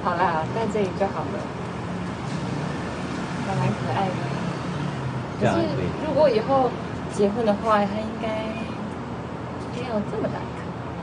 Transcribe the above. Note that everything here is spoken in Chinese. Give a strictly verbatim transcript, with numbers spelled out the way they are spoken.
好啦，在这里就好了，还蛮可爱的。可是这样还可以。 如果以后结婚的话，它应该应该要这么大颗。